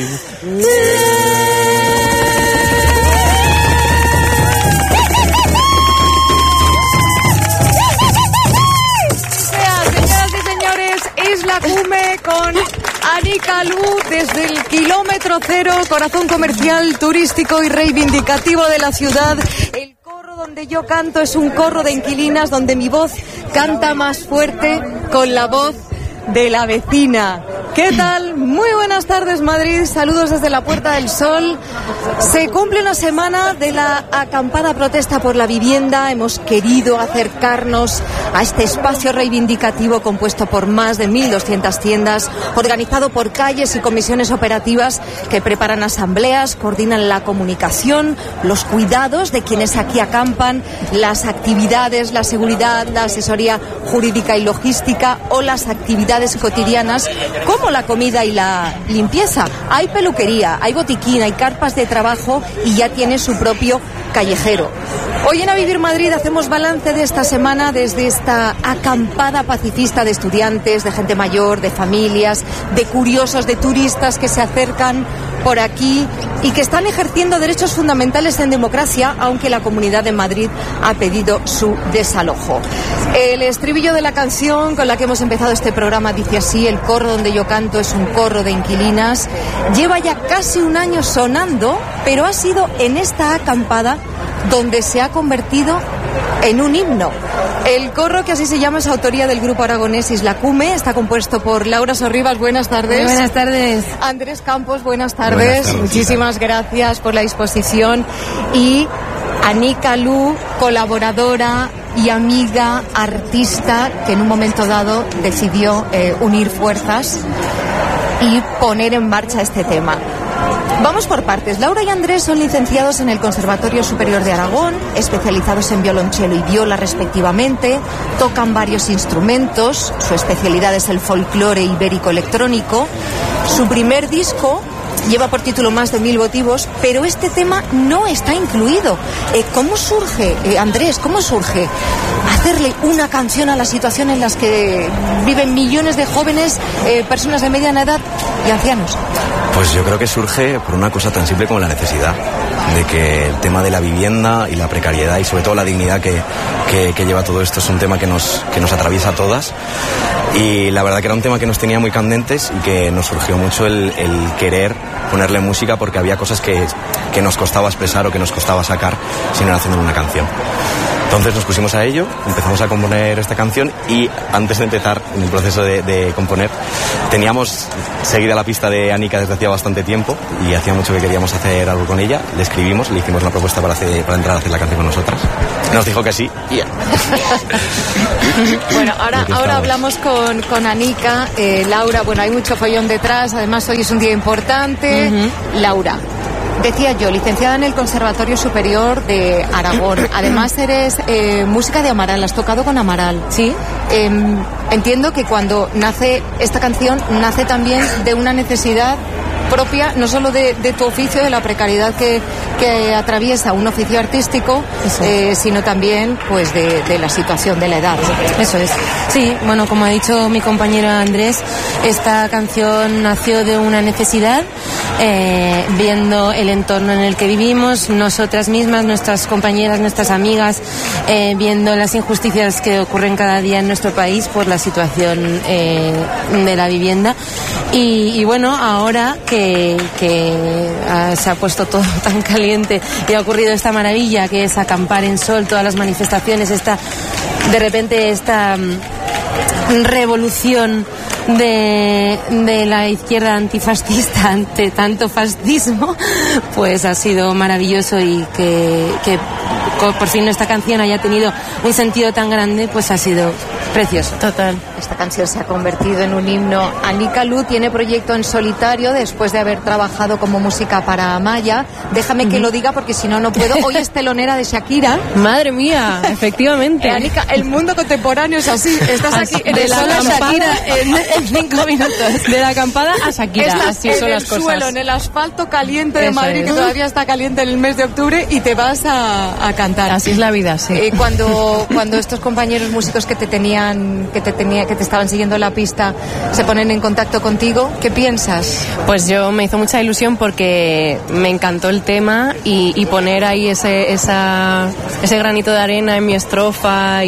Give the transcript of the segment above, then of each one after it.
Señoras y señores, es la CUME con Anika Lu desde el kilómetro cero, corazón comercial, turístico y reivindicativo de la ciudad. El corro donde yo canto es un corro de inquilinas donde mi voz canta más fuerte con la voz de la vecina. ¿Qué tal? Muy buenas tardes, Madrid. Saludos desde la Puerta del Sol. Se cumple una semana de la acampada protesta por la vivienda. Hemos querido acercarnos a este espacio reivindicativo compuesto por más de 1.200 tiendas, organizado por calles y comisiones operativas que preparan asambleas, coordinan la comunicación, los cuidados de quienes aquí acampan, las actividades, la seguridad, la asesoría jurídica y logística o las actividades cotidianas como la comida y la limpieza. Hay peluquería, hay botiquín, hay carpas de trabajo y ya tiene su propio callejero. Hoy en A Vivir Madrid hacemos balance de esta semana desde esta acampada pacifista de estudiantes, de gente mayor, de familias, de curiosos, de turistas que se acercan por aquí y que están ejerciendo derechos fundamentales en democracia, aunque la Comunidad de Madrid ha pedido su desalojo. El estribillo de la canción con la que hemos empezado este programa dice así: el corro donde yo canto es un corro de inquilinas. Lleva ya casi un año sonando, pero ha sido en esta acampada donde se ha convertido en un himno. El corro, que así se llama, es autoría del grupo aragonés Isla CUME. Está compuesto por Laura Sorribas, buenas tardes. Muy buenas tardes. Andrés Campos, buenas tardes. Muchísimas gracias por la disposición. Y Anika Lu, colaboradora y amiga, artista, que en un momento dado decidió unir fuerzas y poner en marcha este tema. Vamos por partes. Laura y Andrés son licenciados en el Conservatorio Superior de Aragón, especializados en violonchelo y viola respectivamente, tocan varios instrumentos, su especialidad es el folclore ibérico electrónico. Su primer disco lleva por título Más de 1000 motivos, pero este tema no está incluido. ¿Cómo surge, Andrés, cómo surge hacerle una canción a la situación en las que viven millones de jóvenes, personas de mediana edad y ancianos? Pues yo creo que surge por una cosa tan simple como la necesidad de que el tema de la vivienda y la precariedad y sobre todo la dignidad que lleva todo esto es un tema que nos atraviesa a todas, y la verdad que era un tema que nos tenía muy candentes y que nos surgió mucho el querer ponerle música, porque había cosas que nos costaba expresar o que nos costaba sacar sin ir haciendo una canción. Entonces nos pusimos a ello, empezamos a componer esta canción y antes de empezar en el proceso de componer teníamos seguida la pista de Anika desde hacía bastante tiempo y hacía mucho que queríamos hacer algo con ella. Le escribimos, le hicimos la propuesta para entrar a hacer la canción con nosotras. Nos dijo que sí y ya. Bueno, ahora hablamos con Anika. Laura, bueno, hay mucho follón detrás, además hoy es un día importante. Laura, decía yo, licenciada en el Conservatorio Superior de Aragón. Además eres música de Amaral, has tocado con Amaral. Sí. Entiendo que cuando nace esta canción, nace también de una necesidad propia, no solo de tu oficio, de la precariedad que atraviesa un oficio artístico, sino también pues de la situación de la edad. Eso es. Sí, bueno, como ha dicho mi compañero Andrés, esta canción nació de una necesidad, viendo el entorno en el que vivimos, nosotras mismas, nuestras compañeras, nuestras amigas, viendo las injusticias que ocurren cada día en nuestro país por la situación de la vivienda. Y bueno, ahora que se ha puesto todo tan caliente y ha ocurrido esta maravilla que es acampar en sol, todas las manifestaciones, de repente esta revolución de la izquierda antifascista ante tanto fascismo, pues ha sido maravilloso, y que por fin esta canción haya tenido un sentido tan grande, pues ha sido precioso. Total. Esta canción se ha convertido en un himno. Anika Lu tiene proyecto en solitario después de haber trabajado como música para Amaya. Déjame que lo diga porque si no, no puedo. Hoy es telonera de Shakira. Madre mía, efectivamente. Anika, el mundo contemporáneo es así. Estás aquí en de la acampada en 5 minutos. De la acampada a Shakira. Estás así en son el las cosas. suelo, en el asfalto caliente de Eso Madrid, es. que todavía está caliente en el mes de octubre, y te vas a cantar. Así es la vida, sí. Cuando estos compañeros músicos que que te estaban siguiendo la pista se ponen en contacto contigo. ¿Qué piensas? Pues yo me hizo mucha ilusión porque me encantó el tema y poner ahí ese granito de arena en mi estrofa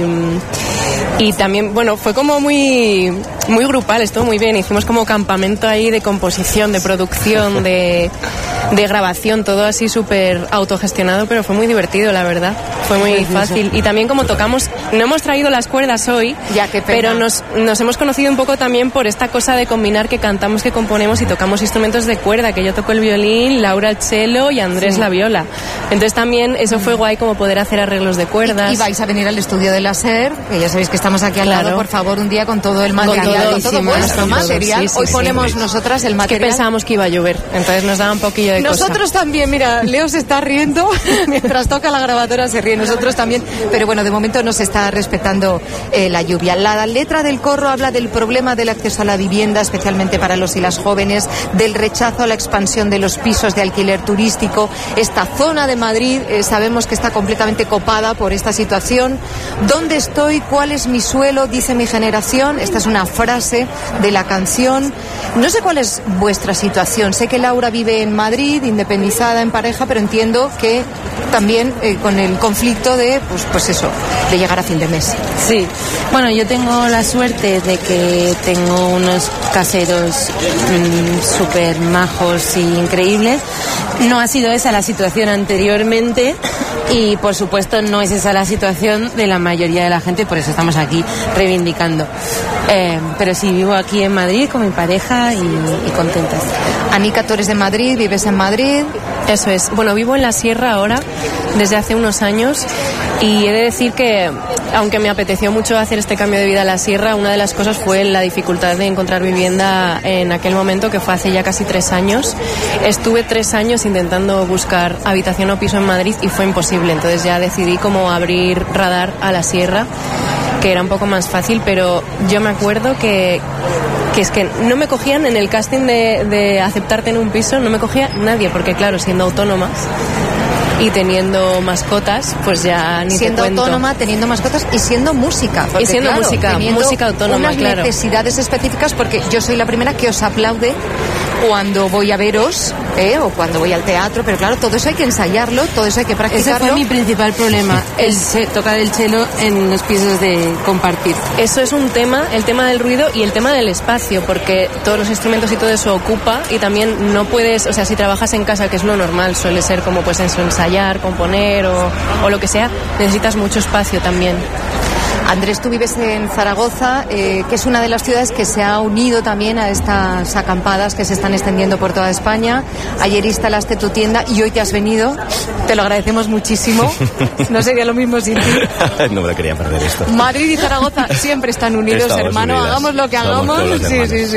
y también, bueno, fue como muy grupal, estuvo muy bien. Hicimos como campamento ahí de composición, de producción, de grabación, todo así súper autogestionado, pero fue muy divertido, la verdad. Fue muy fácil. Y también como tocamos, no hemos traído las cuerdas hoy, ya, qué pena. Pero nos hemos conocido un poco también por esta cosa de combinar que cantamos, que componemos y tocamos instrumentos de cuerda, que yo toco el violín, Laura el cello y Andrés la viola. Entonces también eso fue guay, como poder hacer arreglos de cuerdas. Y vais a venir al estudio de la SER, que ya sabéis que estamos aquí al lado, por favor, un día con todo el material, con todo vuestro material. Hoy ponemos nosotras el material. Es que pensábamos que iba a llover, entonces nos daba un poquillo de cosa. Nosotros también, mira, Leo se está riendo, mientras toca la grabadora se ríe, nosotros también, pero bueno, de momento no se está respetando la lluvia. La letra del corro habla del problema del acceso a la vivienda, especialmente para los y las jóvenes, del rechazo a la expansión de los pisos de alquiler turístico. Esta zona de Madrid sabemos que está completamente copada por esta situación. ¿Dónde estoy? ¿Cuál es mi suelo? Dice mi generación. Esta es una frase de la canción. No sé cuál es vuestra situación. Sé que Laura vive en Madrid, independizada, en pareja, pero entiendo que también con el conflicto de, pues eso, de llegar a fin de mes. Sí. Bueno, yo tengo la suerte de que tengo unos caseros súper majos y increíbles. No ha sido esa la situación anteriormente y, por supuesto, no es esa la situación de la mayoría de la gente, por eso estamos aquí reivindicando. Pero sí, vivo aquí en Madrid con mi pareja y contentas. Anika, tú eres de Madrid, vives en Madrid. Eso es. Bueno, vivo en la Sierra ahora, desde hace unos años, y he de decir que, aunque me apeteció mucho hacer este cambio de vida a la Sierra, una de las cosas fue la dificultad de encontrar vivienda en aquel momento, que fue hace ya casi 3 años. Estuve 3 años intentando buscar habitación o piso en Madrid y fue imposible, entonces ya decidí como abrir radar a la Sierra, que era un poco más fácil, pero yo me acuerdo que es que no me cogían en el casting de aceptarte en un piso, no me cogía nadie, porque claro, siendo autónomas y teniendo mascotas, pues ya ni siendo te cuento. Autónoma, teniendo mascotas y siendo música. Y siendo claro, música autónoma, unas claro. Necesidades específicas, porque yo soy la primera que os aplaude cuando voy a veros, o cuando voy al teatro, pero claro, todo eso hay que ensayarlo, todo eso hay que practicarlo. Ese fue mi principal problema, tocar el cello en los pisos de compartir. Eso es un tema, el tema del ruido y el tema del espacio, porque todos los instrumentos y todo eso ocupa, y también no puedes, o sea, si trabajas en casa, que es lo normal, suele ser como pues eso, ensayar, componer o lo que sea, necesitas mucho espacio también. Andrés, tú vives en Zaragoza, que es una de las ciudades que se ha unido también a estas acampadas que se están extendiendo por toda España. Ayer instalaste tu tienda y hoy te has venido. Te lo agradecemos muchísimo. No sería lo mismo sin ti. No me lo quería perder esto. Madrid y Zaragoza siempre están unidos, hermano. Unidas. Hagamos lo que hagamos. Sí.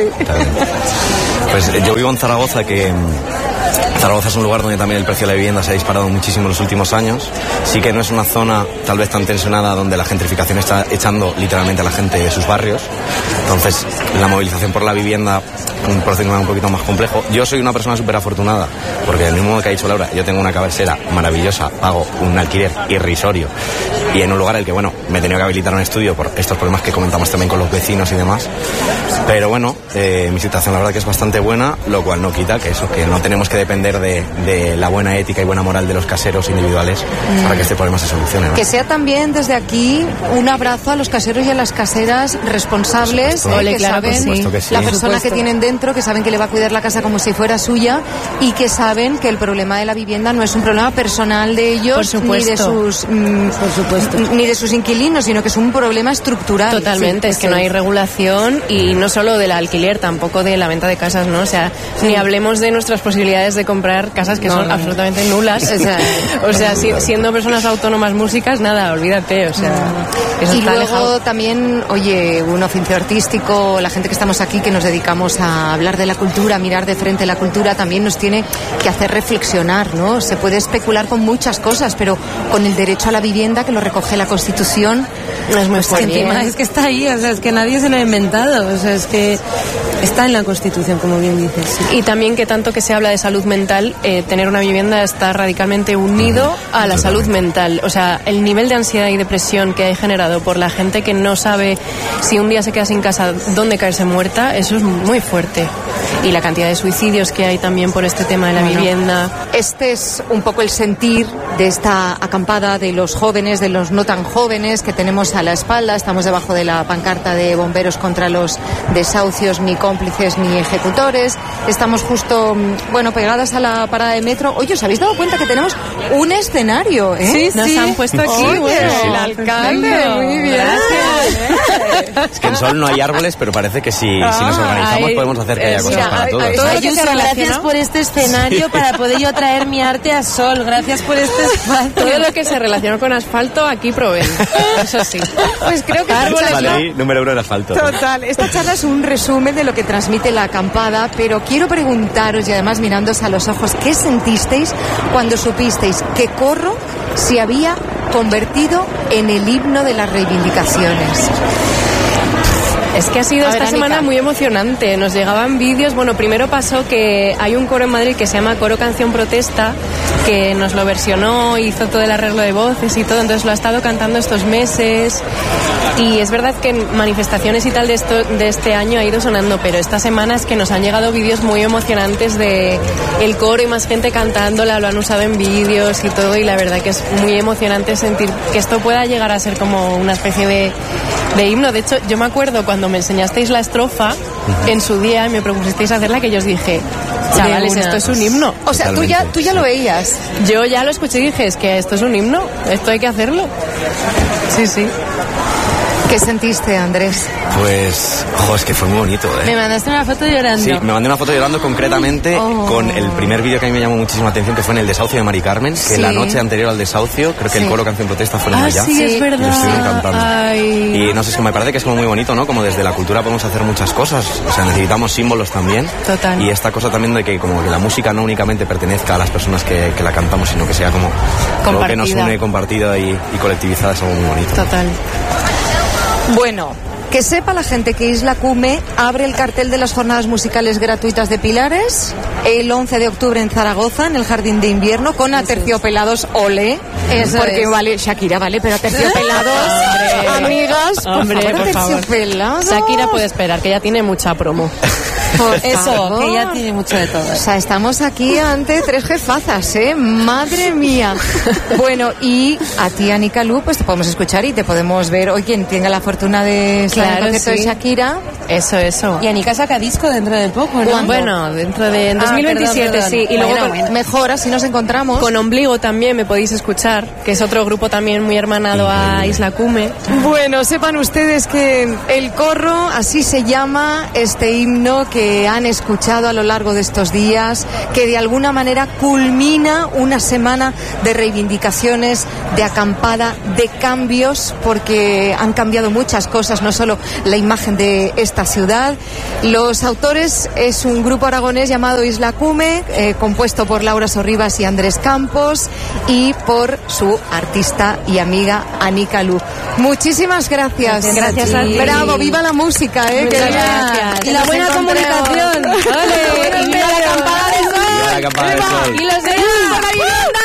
Pues yo vivo en Zaragoza, que Zaragoza es un lugar donde también el precio de la vivienda se ha disparado muchísimo en los últimos años. Sí que no es una zona tal vez tan tensionada donde la gentrificación está echando literalmente a la gente de sus barrios. Entonces la movilización por la vivienda es un procedimiento un poquito más complejo. Yo soy una persona súper afortunada porque, del mismo modo que ha dicho Laura, yo tengo una cabecera maravillosa, pago un alquiler irrisorio y en un lugar en el que, bueno, me he tenido que habilitar un estudio por estos problemas que comentamos también con los vecinos y demás. Pero bueno, mi situación la verdad que es bastante buena, lo cual no quita que eso, que no tenemos que depender de la buena ética y buena moral de los caseros individuales para que este problema se solucione, ¿no? Que sea también desde aquí un abrazo a los caseros y a las caseras responsables, que claro, saben que sí. la persona que tienen dentro, que saben que le va a cuidar la casa como si fuera suya y que saben que el problema de la vivienda no es un problema personal de ellos ni de sus inquilinos, sino que es un problema estructural. Totalmente, es que no hay regulación y no solo del alquiler, tampoco de la venta de casas, ¿no? O sea, ni hablemos de nuestras posibilidades de comprar casas que son absolutamente nulas. O sea, siendo personas autónomas músicas, nada, olvídate, o sea... Y luego también, oye, un oficio artístico, la gente que estamos aquí, que nos dedicamos a hablar de la cultura, a mirar de frente la cultura, también nos tiene que hacer reflexionar, ¿no? Se puede especular con muchas cosas, pero con el derecho a la vivienda, que lo recoge la Constitución, es muy fuerte. Encima es que está ahí, o sea, es que nadie se lo ha inventado, o sea, es que está en la Constitución, como bien dices. Sí. Y también que tanto que se habla de salud mental, tener una vivienda está radicalmente unido a la salud mental. O sea, el nivel de ansiedad y depresión que hay generado por la gente que no sabe si un día se queda sin casa dónde caerse muerta, eso es muy fuerte. Y la cantidad de suicidios que hay también por este tema de la vivienda. Este es un poco el sentir de esta acampada de los jóvenes, de los no tan jóvenes que tenemos a la espalda. Estamos debajo de la pancarta de bomberos contra los desahucios, ni cómplices ni ejecutores. Estamos justo, pegadas a la parada de metro. Oye, ¿os habéis dado cuenta que tenemos un escenario? Sí, nos han puesto aquí. Oye, el alcalde, muy bien. Gracias. Es que en Sol no hay árboles, pero parece que si nos organizamos podemos hacer que haya cosas para todos. Ayuso, gracias por este escenario para poder yo traer mi arte a Sol. Gracias por este espacio. Todo lo que se relaciona con asfalto, aquí proveen. Eso sí. Pues creo que Madrid, número 1 del asfalto. Total. Esta charla es un resumen de lo que transmite la acampada, pero quiero preguntaros, y además mirándoos a los ojos, ¿qué sentisteis cuando supisteis que Corro se había convertido en el himno de las reivindicaciones? Es que ha sido esta semana muy emocionante. Nos llegaban vídeos. Bueno, primero pasó que hay un coro en Madrid que se llama Coro Canción Protesta, que nos lo versionó, hizo todo el arreglo de voces y todo, entonces lo ha estado cantando estos meses. Y es verdad que en manifestaciones y tal de este año ha ido sonando, pero esta semana es que nos han llegado vídeos muy emocionantes de el coro y más gente cantándola, lo han usado en vídeos y todo, y la verdad que es muy emocionante sentir que esto pueda llegar a ser como una especie de himno. De hecho, yo me acuerdo cuando me enseñasteis la estrofa en su día y me propusisteis hacerla, que yo os dije, chavales, esto es un himno. O sea, tú ya lo veías. Yo ya lo escuché y dije, es que esto es un himno, esto hay que hacerlo. Sí. ¿Qué sentiste, Andrés? Pues, es que fue muy bonito, ¿eh? Me mandaste una foto llorando. Sí, me mandé una foto llorando concretamente con el primer vídeo que a mí me llamó muchísima atención, que fue en el desahucio de Mari Carmen, que la noche anterior al desahucio, creo que el coro Canción Protesta fue en allá. Sí, es verdad. Y lo estuvieron cantando. Ay. Y no sé, es que me parece que es como muy bonito, ¿no? Como desde la cultura podemos hacer muchas cosas. O sea, necesitamos símbolos también. Total. Y esta cosa también de que como que la música no únicamente pertenezca a las personas que la cantamos, sino que sea como algo que nos une, compartida y colectivizada, es algo muy bonito. Total. Bueno, que sepa la gente que Isla Cume abre el cartel de las jornadas musicales gratuitas de Pilares el 11 de octubre en Zaragoza, en el Jardín de Invierno, con Aterciopelados, ole. Porque vale, Shakira, vale, pero Aterciopelados, amigas, por favor. Shakira puede esperar, que ya tiene mucha promo. Eso, que ya tiene mucho de todo. O sea, estamos aquí ante 3 jefazas, ¿eh? Madre mía. Bueno, y a ti, Anika Lu, pues te podemos escuchar y te podemos ver hoy quien tenga la fortuna de estar en el concierto de Shakira. Eso. Y Anika saca disco dentro de poco, ¿no? Bueno, dentro de 2027, perdón. sí. Y luego mejor, así nos encontramos. Con Ombligo también me podéis escuchar, que es otro grupo también muy hermanado a Isla Cume. Bueno, sepan ustedes que el Corro, así se llama este himno que han escuchado a lo largo de estos días, que de alguna manera culmina una semana de reivindicaciones, de acampada, de cambios, porque han cambiado muchas cosas, no solo la imagen de esta ciudad. Los autores es un grupo aragonés llamado Isla Cume, compuesto por Laura Sorribas y Andrés Campos, y por su artista y amiga Anika Lu. Muchísimas gracias. Gracias a ti. Bravo, viva la música, gracias. Y la buena comunicación. ¡Ole! ¡Y viva la acampada de Sol! ¡Viva la acampada de Sol! ¡Y los de la vivienda!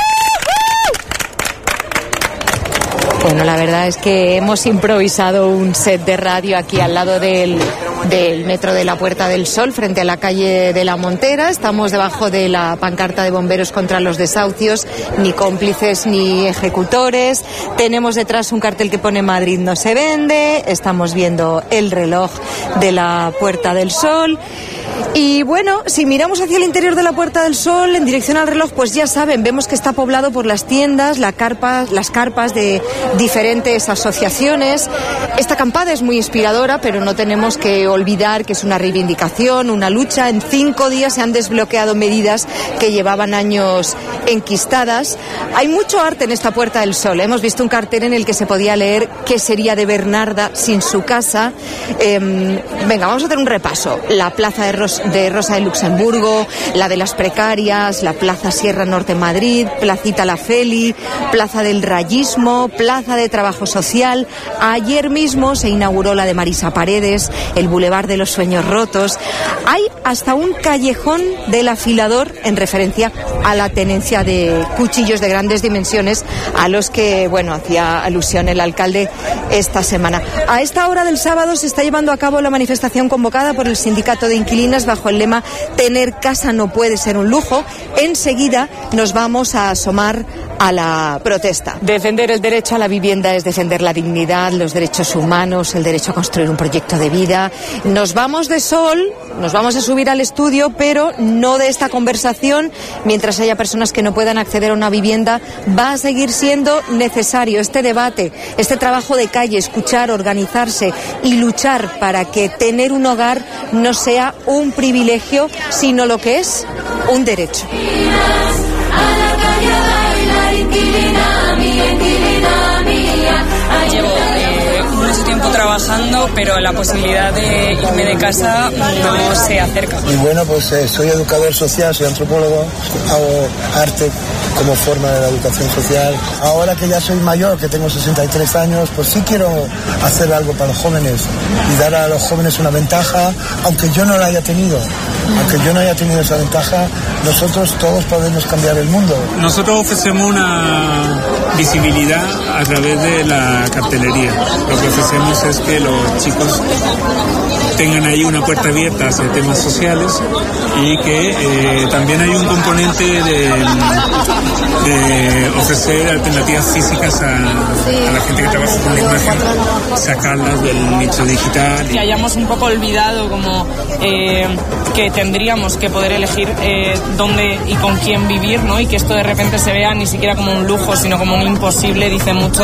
Bueno, la verdad es que hemos improvisado un set de radio aquí al lado del metro de la Puerta del Sol, frente a la calle de la Montera. Estamos debajo de la pancarta de bomberos contra los desahucios, ni cómplices ni ejecutores. Tenemos detrás un cartel que pone Madrid no se vende. Estamos viendo el reloj de la Puerta del Sol. Y bueno, si miramos hacia el interior de la Puerta del Sol, en dirección al reloj, pues ya saben, vemos que está poblado por las tiendas, las carpas de diferentes asociaciones. Esta acampada es muy inspiradora, pero no tenemos que olvidar que es una reivindicación, una lucha. En 5 días se han desbloqueado medidas que llevaban años enquistadas. Hay mucho arte en esta Puerta del Sol. Hemos visto un cartel en el que se podía leer qué sería de Bernarda sin su casa. Venga, vamos a hacer un repaso. La plaza de Rosa de Luxemburgo, la de las Precarias, la plaza Sierra Norte Madrid, Placita La Feli, plaza del Rayismo, plaza de Trabajo Social. Ayer mismo se inauguró la de Marisa Paredes, el Boulevard de los Sueños Rotos. Hay hasta un callejón del Afilador en referencia a la tenencia de cuchillos de grandes dimensiones a los que, hacía alusión el alcalde esta semana. A esta hora del sábado se está llevando a cabo la manifestación convocada por el Sindicato de Inquilinas bajo el lema "Tener casa no puede ser un lujo". Enseguida nos vamos a asomar a la protesta. Defender el derecho a la vivienda es defender la dignidad, los derechos humanos, el derecho a construir un proyecto de vida. Nos vamos de sol, nos vamos a subir al estudio, pero no de esta conversación. Mientras haya personas que no puedan acceder a una vivienda, va a seguir siendo necesario este debate, este trabajo de calle, escuchar, organizarse y luchar para que tener un hogar no sea un privilegio, sino lo que es un derecho. Llevo mucho tiempo trabajando, pero la posibilidad de irme de casa no se acerca. Y soy educador social, soy antropólogo, hago arte como forma de la educación social. Ahora que ya soy mayor, que tengo 63 años, pues sí quiero hacer algo para los jóvenes y dar a los jóvenes una ventaja, aunque yo no la haya tenido. Aunque yo no haya tenido esa ventaja, nosotros todos podemos cambiar el mundo. Nosotros ofrecemos una visibilidad a través de la cartelería. Lo que ofrecemos es que los chicos tengan ahí una puerta abierta hacia temas sociales y que también hay un componente de ofrecer alternativas físicas a la gente que trabaja con la imagen, sacarlas del nicho digital. Que hayamos un poco olvidado como que tendríamos que poder elegir dónde y con quién vivir, ¿no? Y que esto de repente se vea ni siquiera como un lujo, sino como un imposible, dice mucho